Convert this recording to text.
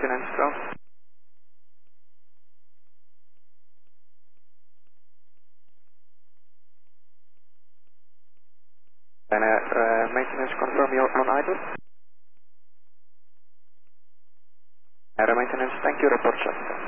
maintenance, 12. And maintenance, confirm you're on idle. Maintenance, thank you, report shut.